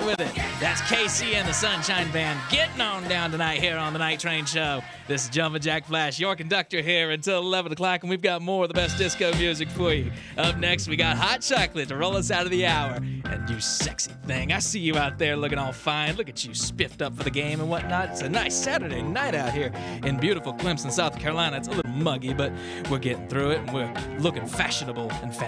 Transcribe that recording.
on with it. That's KC and the Sunshine Band getting on down tonight here on the Night Train Show. This is Jumpin' Jack Flash, your conductor here until 11 o'clock, and we've got more of the best disco music for you. Up next, we got Hot Chocolate to roll us out of the hour. And you sexy thing, I see you out there looking all fine. Look at you spiffed up for the game and whatnot. It's a nice Saturday night out here in beautiful Clemson, South Carolina. It's a little muggy, but we're getting through it, and we're looking fashionable and fantastic.